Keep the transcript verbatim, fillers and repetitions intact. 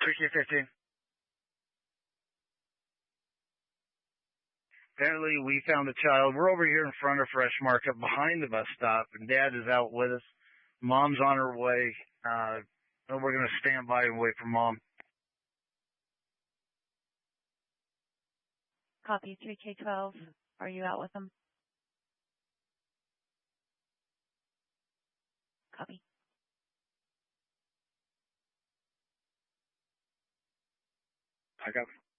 three K fifteen. Apparently, we found a child. We're over here in front of Fresh Market behind the bus stop, and Dad is out with us. Mom's on her way. Uh, and we're going to stand by and wait for Mom. Copy, three K twelve. Are you out with them? Copy. I got